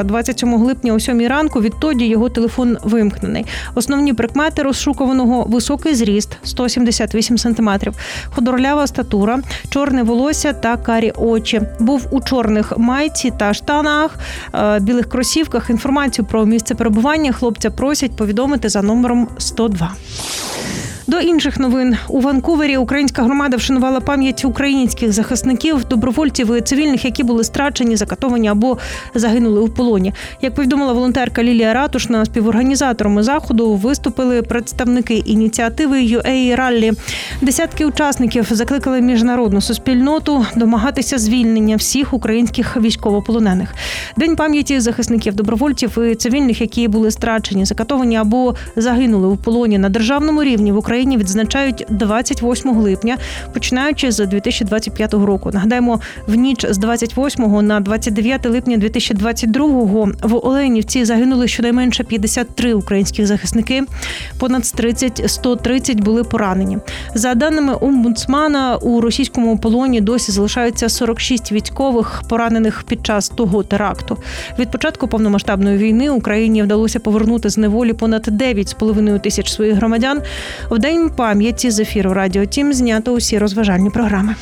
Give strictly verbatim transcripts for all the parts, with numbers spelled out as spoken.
двадцять сьомого липня о сьомій ранку. Відтоді його телефон вимкнений. Основні прикмети розшукуваного: високий зріст – сто сімдесят вісім сантиметрів, худорлява статура, чорне волосся та карі очі. Був у чорних майці та штанах, білих кросівках. Інформацію про місце перебування хлопця просять повідомити за номером сто два. До інших новин. У Ванкувері українська громада вшанувала пам'ять українських захисників, добровольців і цивільних, які були страчені, закатовані або загинули у полоні. Як повідомила волонтерка Лілія Ратушна, співорганізаторами заходу виступили представники ініціативи ю ей Rally. Десятки учасників закликали міжнародну суспільноту домагатися звільнення всіх українських військовополонених. День пам'яті захисників, добровольців і цивільних, які були страчені, закатовані або загинули у полоні на державному рівні в Україні, відзначають двадцять восьмого липня, починаючи з дві тисячі двадцять п'ятого року. Нагадаємо, в ніч з двадцять восьмого на двадцять дев'яте липня дві тисячі двадцять другого в Оленівці загинули щонайменше п'ятдесят три українських захисники, понад тридцять, сто тридцять були поранені. За даними омбудсмана, у російському полоні досі залишаються сорок шість військових, поранених під час того теракту. Від початку повномасштабної війни Україні вдалося повернути з неволі понад дев'ять з половиною тисяч своїх громадян. В День пам'яті з ефіру Радіо Тім знято усі розважальні програми.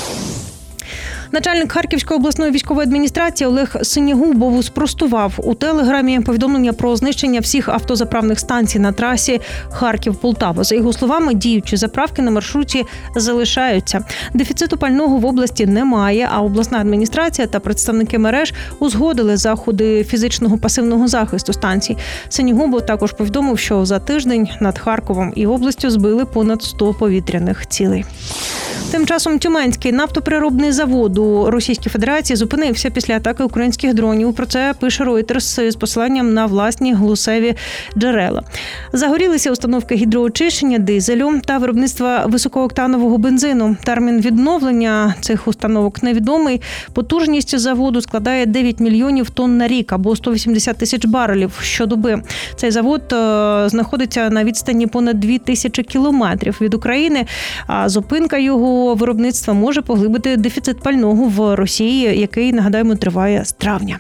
Начальник Харківської обласної військової адміністрації Олег Синігубов спростував у Телеграмі повідомлення про знищення всіх автозаправних станцій на трасі Харків-Полтава. За його словами, діючі заправки на маршруті залишаються. Дефіциту пального в області немає, а обласна адміністрація та представники мереж узгодили заходи фізичного пасивного захисту станцій. Синігубов також повідомив, що за тиждень над Харковом і областю збили понад сто повітряних цілей. Тим часом Тюменський нафтопереробний завод у Російській Федерації зупинився після атаки українських дронів. Про це пише Reuters з посиланням на власні голосеві джерела. Загорілися установки гідроочищення дизелю та виробництва високооктанового бензину. Термін відновлення цих установок невідомий. Потужність заводу складає дев'ять мільйонів тонн на рік або сто вісімдесят тисяч барелів щодоби. Цей завод знаходиться на відстані понад дві тисячі кілометрів від України, а зупинка його виробництва може поглибити дефіцит пального в Росії, який, нагадаємо, триває з травня.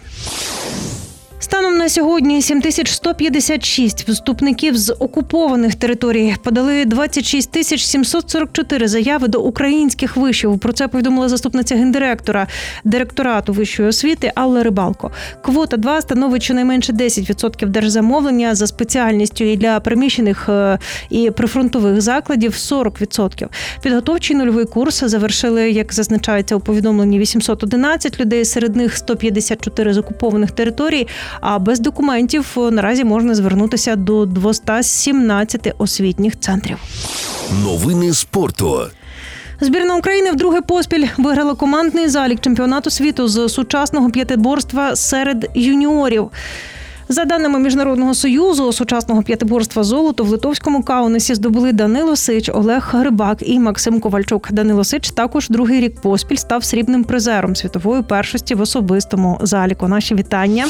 Станом на сьогодні сім тисяч сто п'ятдесят шість вступників з окупованих територій подали двадцять шість тисяч сімсот сорок чотири заяви до українських вишів. Про це повідомила заступниця гендиректора директорату вищої освіти Алла Рибалко. Квота два становить щонайменше десять відсотків держзамовлення за спеціальністю і для переміщених і прифронтових закладів сорок відсотків. Підготовчий нульовий курс завершили, як зазначається у повідомленні, вісімсот одинадцять людей, серед них сто п'ятдесят чотири з окупованих територій, а без документів наразі можна звернутися до двісті сімнадцять освітніх центрів. Новини спорту. Збірна України вдруге поспіль виграла командний залік чемпіонату світу з сучасного п'ятиборства серед юніорів. За даними Міжнародного союзу сучасного п'ятиборства золото в литовському Каунасі здобули Данило Сич, Олег Рибак і Максим Ковальчук. Данило Сич також другий рік поспіль став срібним призером світової першості в особистому заліку. Наші вітання.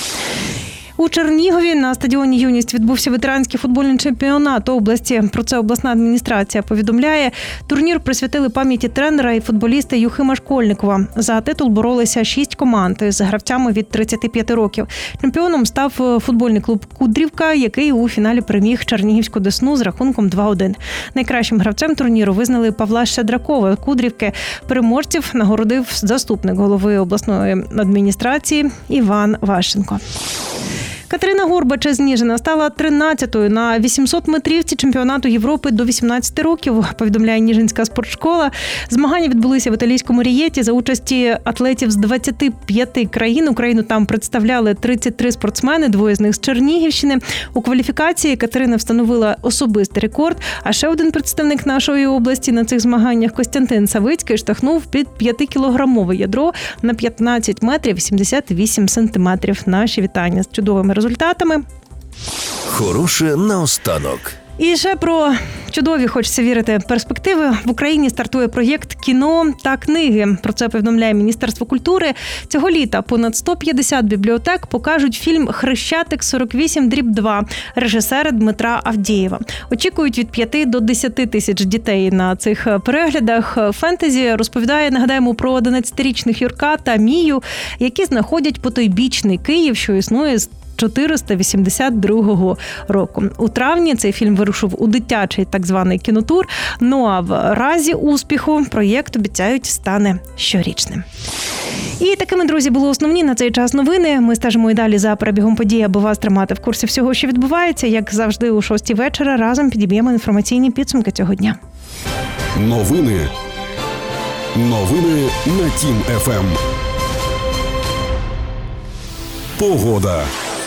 У Чернігові на стадіоні «Юність» відбувся ветеранський футбольний чемпіонат області. Про це обласна адміністрація повідомляє. Турнір присвятили пам'яті тренера і футболіста Юхима Школьникова. За титул боролися шість команд з гравцями від тридцяти п'яти років. Чемпіоном став футбольний клуб «Кудрівка», який у фіналі переміг Чернігівську «Десну» з рахунком два один. Найкращим гравцем турніру визнали Павла Щедракова «Кудрівки». Переможців нагородив заступник голови обласної адміністрації Іван Ващенко. Катерина Горбач з Ніжина стала тринадцятою на вісімсот метрівці чемпіонату Європи до вісімнадцяти років, повідомляє Ніжинська спортшкола. Змагання відбулися в італійському Рієті за участі атлетів з двадцяти п'яти країн. Україну там представляли тридцять три спортсмени, двоє з них з Чернігівщини. У кваліфікації Катерина встановила особистий рекорд, а ще один представник нашої області на цих змаганнях, Костянтин Савицький, штовхнув під п'ятикілограмове ядро на п'ятнадцять метрів вісімдесят вісім сантиметрів. Наші вітання з чудовими результатами. Хороше наостанок. І ще про чудові, хочеться вірити, перспективи. В Україні стартує проєкт «Кіно та книги». Про це повідомляє Міністерство культури. Цього літа понад сто п'ятдесят бібліотек покажуть фільм «Хрещатик сорок вісім дріб два» режисера Дмитра Авдєєва. Очікують від п'яти до десяти тисяч дітей на цих переглядах. Фентезі розповідає, нагадаємо, про одинадцятирічних Юрка та Мію, які знаходять потойбічний Київ, що існує з чотириста вісімдесят другого року. У травні цей фільм вирушив у дитячий так званий кінотур. Ну а в разі успіху проєкт, обіцяють, стане щорічним. І такими, друзі, були основні на цей час новини. Ми стежимо і далі за перебігом подій, аби вас тримати в курсі всього, що відбувається. Як завжди, о шостій вечора разом підіб'ємо інформаційні підсумки цього дня. Новини. Новини на Тім еф ем. Погода.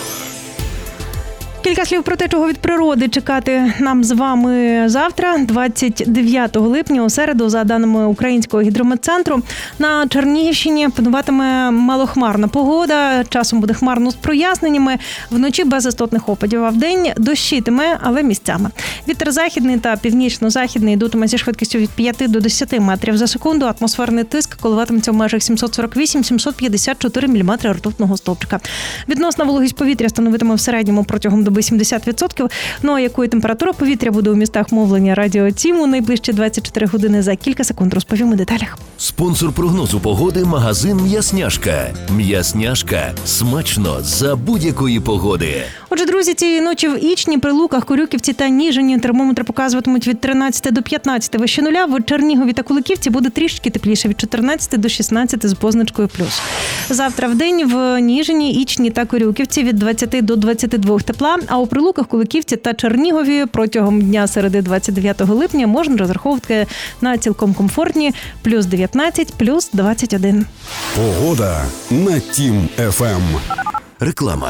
Кілька слів про те, чого від природи чекати нам з вами завтра, двадцять дев'ятого липня, у середу, за даними Українського гідрометцентру. На Чернігівщині пануватиме малохмарна погода, часом буде хмарно з проясненнями, вночі без істотних опадів, а вдень дощитиме, але місцями. Вітер західний та північно-західний йдутиме зі швидкістю від п'яти до десяти метрів за секунду, атмосферний тиск коливатиметься в межах сімсот сорок вісім - сімсот п'ятдесят чотири міліметри ртутного стовпчика. Відносна вологість повітря становитиме в середньому протягом доби сімдесят відсотків. Ну а якою температура повітря буде у містах мовлення Радіо Тім у найближчі двадцять чотири години, за кілька секунд розповім у деталях. Спонсор прогнозу погоди – магазин «М'ясняшка». «М'ясняшка» – смачно за будь-якої погоди. Отже, друзі, цієї ночі в Ічні, Прилуках, Корюківці та Ніжині термометри показуватимуть від тринадцяти до п'ятнадцяти вище нуля. В Чернігові та Куликівці буде трішки тепліше від чотирнадцяти до шістнадцяти з позначкою плюс. Завтра в день в Ніжині, Ічні та Корюківці від двадцяти до двадцяти двох тепла, а у Прилуках, Куликівці та Чернігові протягом дня середи двадцять дев'ятого липня можна розраховувати на цілком комфортні плюс дев'ятнадцять, плюс двадцять один. Погода на Тім еф ем. Реклама.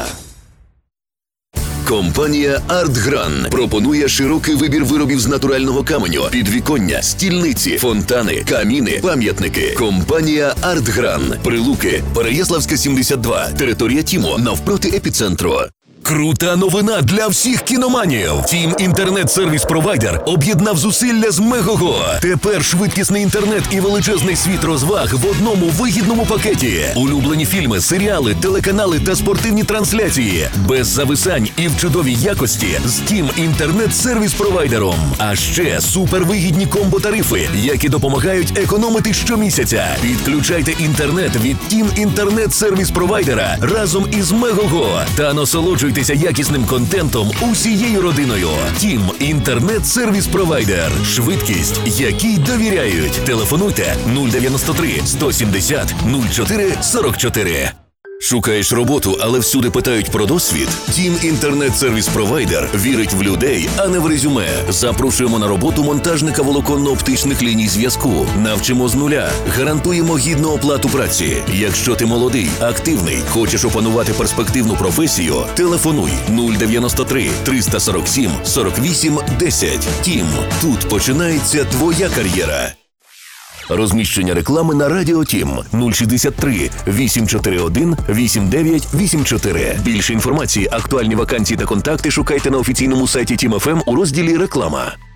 Компанія «Артгран» пропонує широкий вибір виробів з натурального каменю, підвіконня, стільниці, фонтани, каміни, пам'ятники. Компанія «Артгран». Прилуки, Переяславська, сімдесят два. Територія Тіму, навпроти епіцентру. Крута новина для всіх кіноманів. Тім інтернет-сервіс-провайдер об'єднав зусилля з Мегого. Тепер швидкісний інтернет і величезний світ розваг в одному вигідному пакеті. Улюблені фільми, серіали, телеканали та спортивні трансляції. Без зависань і в чудовій якості з Тім інтернет-сервіс-провайдером. А ще супервигідні комбо-тарифи, які допомагають економити щомісяця. Підключайте інтернет від Тім інтернет-сервіс-провайдера разом із Мегого та насолоджуйтесь якісним контентом усією родиною. Тім інтернет-сервіс-провайдер. Швидкість, якій довіряють. Телефонуйте нуль дев'яносто три сто сімдесят нуль чотири сорок чотири. Шукаєш роботу, але всюди питають про досвід? Тім інтернет-сервіс-провайдер вірить в людей, а не в резюме. Запрошуємо на роботу монтажника волоконно-оптичних ліній зв'язку. Навчимо з нуля. Гарантуємо гідну оплату праці. Якщо ти молодий, активний, хочеш опанувати перспективну професію, телефонуй нуль дев'яносто три триста сорок сім сорок вісім десять. Тім. Тут починається твоя кар'єра. Розміщення реклами на Радіо Тім нуль шістдесят три вісім чотири один вісім дев'ять вісім чотири. Більше інформації, актуальні вакансії та контакти шукайте на офіційному сайті Тім еф ем у розділі «Реклама».